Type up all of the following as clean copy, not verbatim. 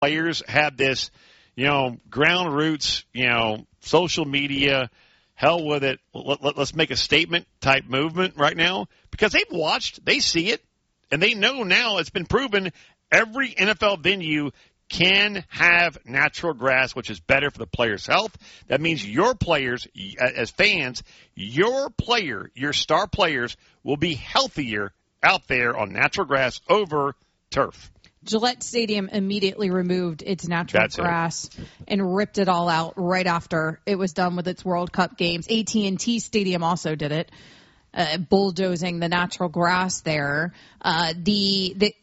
players have this, ground roots, social media, hell with it, let's make a statement type movement right now, because they've watched, they see it, and they know now it's been proven every NFL venue can have natural grass, which is better for the player's health. That means your players, as fans, your star players will be healthier out there on natural grass over turf. Gillette Stadium immediately removed its natural grass and ripped it all out right after it was done with its World Cup games. AT&T Stadium also did it, bulldozing the natural grass there. Of the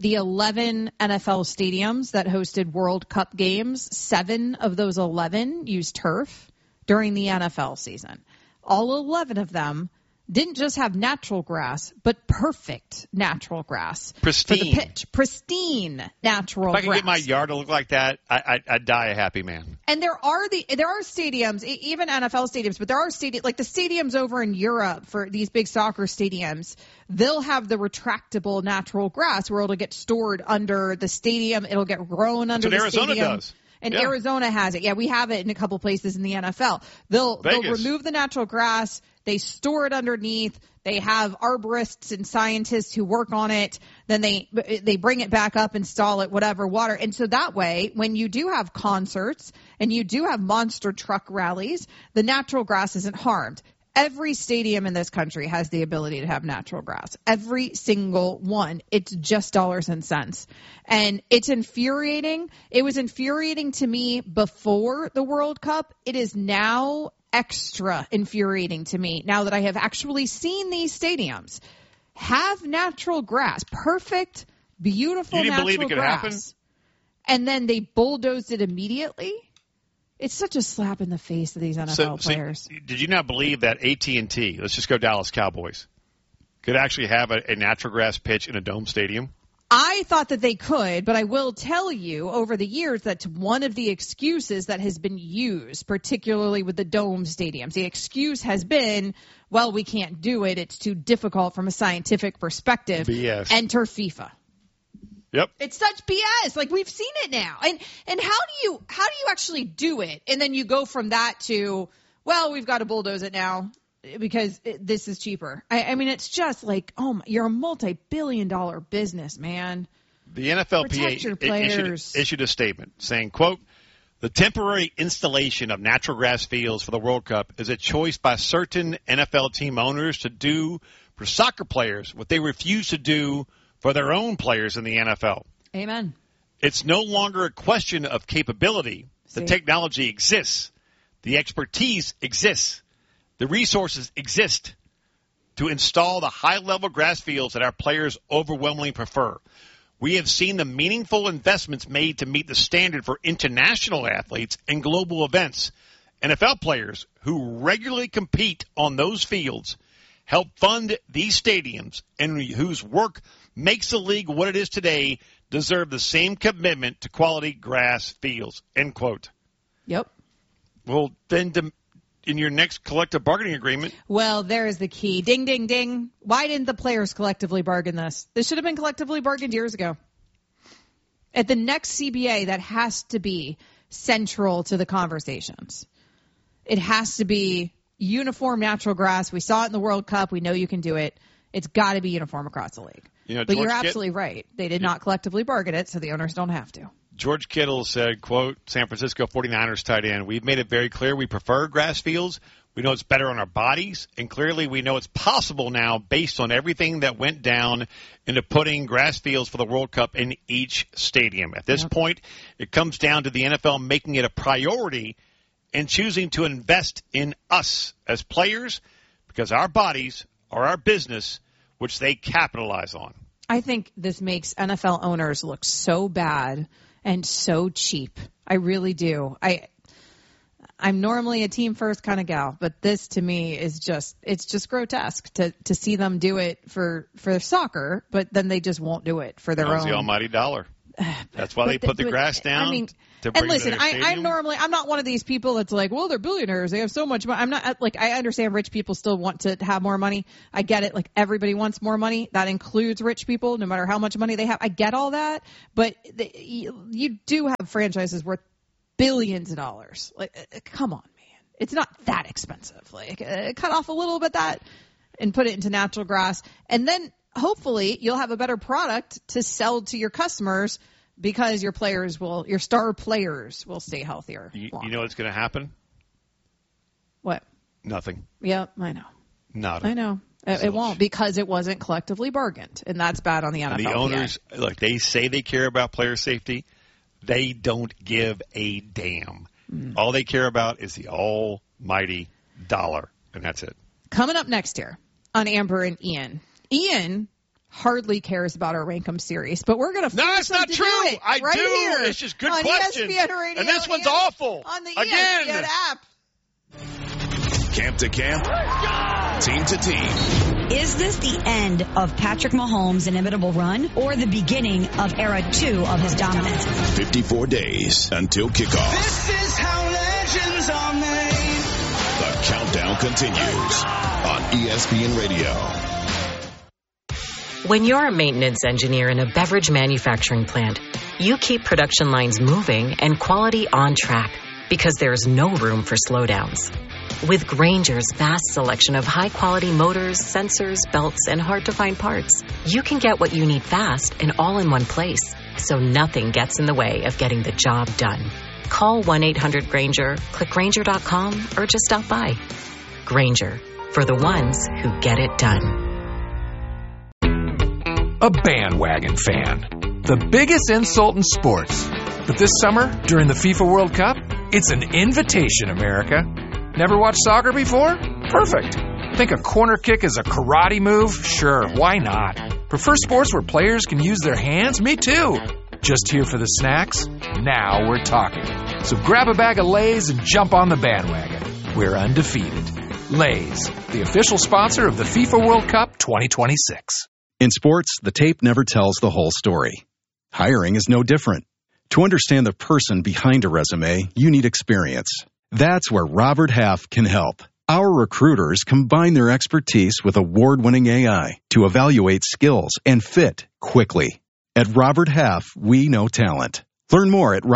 11 NFL stadiums that hosted World Cup games, 7 of those 11 used turf during the NFL season. All 11 of them didn't just have natural grass, but perfect natural grass. Pristine. For the pitch. Pristine natural grass. If I could get my yard to look like that, I'd die a happy man. And there are stadiums, even NFL stadiums, but there are stadiums, like the stadiums over in Europe for these big soccer stadiums, they'll have the retractable natural grass where it'll get stored under the stadium. It'll get grown under the stadium. Arizona does. And Arizona has it. Yeah, we have it in a couple places in the NFL. They'll remove the natural grass. They store it underneath. They have arborists and scientists who work on it. Then they bring it back up, install it, whatever, water. And so that way, when you do have concerts and you do have monster truck rallies, the natural grass isn't harmed. Every stadium in this country has the ability to have natural grass. Every single one. It's just dollars and cents. And it's infuriating. It was infuriating to me before the World Cup. It is now extra infuriating to me now that I have actually seen these stadiums have natural grass. Perfect, beautiful natural grass. You didn't believe it could happen? And then they bulldozed it immediately? It's such a slap in the face of these NFL players. Did you not believe that AT&T, let's just go Dallas Cowboys, could actually have a natural grass pitch in a dome stadium? I thought that they could, but I will tell you over the years that's one of the excuses that has been used, particularly with the dome stadiums. The excuse has been, well, we can't do it. It's too difficult from a scientific perspective. BS. Enter FIFA. Yep. It's such BS. Like, we've seen it now. And how do you actually do it? And then you go from that to, well, we've got to bulldoze it now because this is cheaper. I mean, it's just like, you're a multi-billion-dollar business, man. The NFLPA issued a statement saying, quote, the temporary installation of natural grass fields for the World Cup is a choice by certain NFL team owners to do for soccer players what they refuse to do for their own players in the NFL. Amen. It's no longer a question of capability. The technology exists. The expertise exists. The resources exist to install the high-level grass fields that our players overwhelmingly prefer. We have seen the meaningful investments made to meet the standard for international athletes and global events. NFL players who regularly compete on those fields help fund these stadiums and whose work makes the league what it is today deserve the same commitment to quality grass fields, end quote. Yep. Well, then in your next collective bargaining agreement. Well, there is the key. Ding, ding, ding. Why didn't the players collectively bargain this? This should have been collectively bargained years ago. At the next CBA, that has to be central to the conversations. It has to be uniform natural grass. We saw it in the World Cup. We know you can do it. It's got to be uniform across the league. But you're absolutely right. They did not collectively bargain it, so the owners don't have to. George Kittle said, quote, San Francisco 49ers tight end, we've made it very clear we prefer grass fields. We know it's better on our bodies, and clearly we know it's possible now based on everything that went down into putting grass fields for the World Cup in each stadium. At this point, it comes down to the NFL making it a priority and choosing to invest in us as players because our bodies are our business, which they capitalize on. I think this makes NFL owners look so bad and so cheap. I really do. I'm normally a team first kind of gal, but this to me is it's just grotesque to see them do it for soccer, but then they just won't do it for their own. The almighty dollar. That's why they put the grass down. I mean, and listen, I'm not one of these people that's like, well, they're billionaires. They have so much money. I'm not like, I understand rich people still want to have more money. I get it. Like, everybody wants more money. That includes rich people, no matter how much money they have. I get all that. But you do have franchises worth billions of dollars. Like, come on, man. It's not that expensive. Like, cut off a little bit that and put it into natural grass. And then hopefully you'll have a better product to sell to your customers because your star players will stay healthier. You know what's going to happen? What? Nothing. Yeah, I know. Nothing. I know. It won't, because it wasn't collectively bargained, and that's bad on the NFL. And the owners, look, they say they care about player safety. They don't give a damn. All they care about is the almighty dollar, and that's it. Coming up next year on Amber and Ian. Ian hardly cares about our Rankum series, but we're going to force him to do it. I right do. Here it's just good on questions. ESPN Radio, and this one's awful. On the Again. ESPN app. Camp to camp, team to team. Is this the end of Patrick Mahomes' inimitable run or the beginning of era 2 of his dominance? 54 days until kickoff. This is how legends are made. The countdown continues on ESPN Radio. When you're a maintenance engineer in a beverage manufacturing plant, you keep production lines moving and quality on track because there's no room for slowdowns. With Grainger's vast selection of high-quality motors, sensors, belts, and hard-to-find parts, you can get what you need fast and all in one place, so nothing gets in the way of getting the job done. Call 1-800-GRAINGER, click Grainger.com, or just stop by. Grainger, for the ones who get it done. A bandwagon fan. The biggest insult in sports. But this summer, during the FIFA World Cup, it's an invitation, America. Never watched soccer before? Perfect. Think a corner kick is a karate move? Sure, why not? Prefer sports where players can use their hands? Me too. Just here for the snacks? Now we're talking. So grab a bag of Lay's and jump on the bandwagon. We're undefeated. Lay's, the official sponsor of the FIFA World Cup 2026. In sports, the tape never tells the whole story. Hiring is no different. To understand the person behind a resume, you need experience. That's where Robert Half can help. Our recruiters combine their expertise with award-winning AI to evaluate skills and fit quickly. At Robert Half, we know talent. Learn more at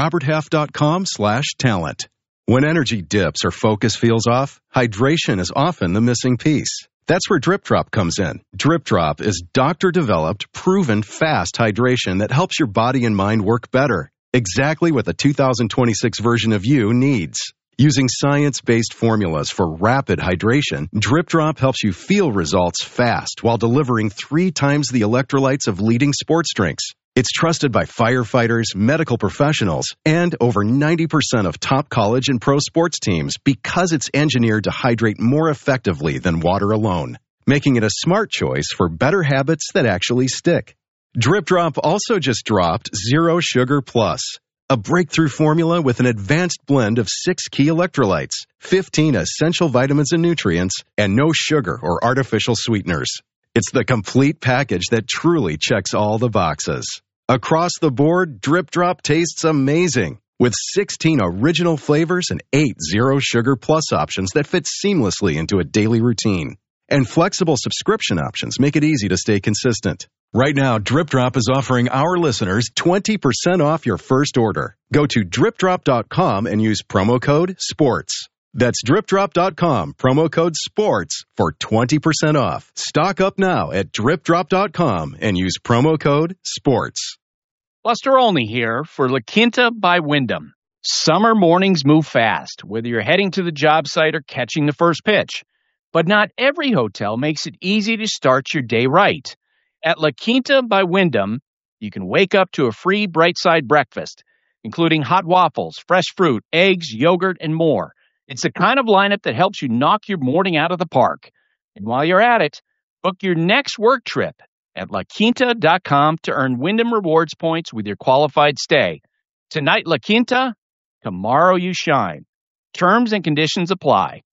roberthalf.com/talent. When energy dips or focus feels off, hydration is often the missing piece. That's where Drip Drop comes in. Drip Drop is doctor-developed, proven fast hydration that helps your body and mind work better. Exactly what the 2026 version of you needs. Using science-based formulas for rapid hydration, Drip Drop helps you feel results fast while delivering 3 times the electrolytes of leading sports drinks. It's trusted by firefighters, medical professionals, and over 90% of top college and pro sports teams because it's engineered to hydrate more effectively than water alone, making it a smart choice for better habits that actually stick. Drip Drop also just dropped Zero Sugar Plus, a breakthrough formula with an advanced blend of 6 key electrolytes, 15 essential vitamins and nutrients, and no sugar or artificial sweeteners. It's the complete package that truly checks all the boxes. Across the board, Drip Drop tastes amazing, with 16 original flavors and 8 Zero Sugar Plus options that fit seamlessly into a daily routine. And flexible subscription options make it easy to stay consistent. Right now, Drip Drop is offering our listeners 20% off your first order. Go to dripdrop.com and use promo code SPORTS. That's dripdrop.com, promo code SPORTS for 20% off. Stock up now at dripdrop.com and use promo code SPORTS. Buster Olney here for La Quinta by Wyndham. Summer mornings move fast, whether you're heading to the job site or catching the first pitch. But not every hotel makes it easy to start your day right. At La Quinta by Wyndham, you can wake up to a free Bright Side breakfast, including hot waffles, fresh fruit, eggs, yogurt, and more. It's the kind of lineup that helps you knock your morning out of the park. And while you're at it, book your next work trip at LaQuinta.com to earn Wyndham Rewards points with your qualified stay. Tonight, La Quinta, tomorrow you shine. Terms and conditions apply.